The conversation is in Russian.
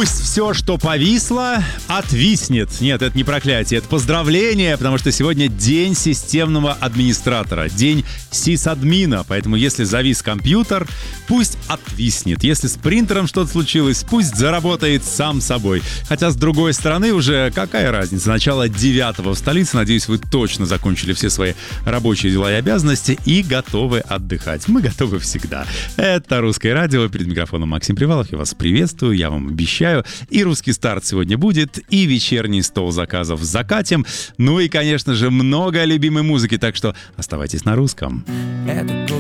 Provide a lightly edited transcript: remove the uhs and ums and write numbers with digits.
Пусть все, что повисло, отвиснет. Нет, это не проклятие, это поздравление, потому что сегодня день системного администратора, день сисадмина. Поэтому если завис компьютер, пусть отвиснет. Если с принтером что-то случилось, пусть заработает сам собой. Хотя, с другой стороны, уже какая разница? Начало 9-го в столице. Надеюсь, вы точно закончили все свои рабочие дела и обязанности и готовы отдыхать. Мы готовы всегда. Это «Русское радио». Перед микрофоном Максим Привалов. Я вас приветствую, я вам обещаю. И «Русский старт» сегодня будет, и вечерний стол заказов закатим. Ну и, конечно же, много любимой музыки, так что оставайтесь на русском. Это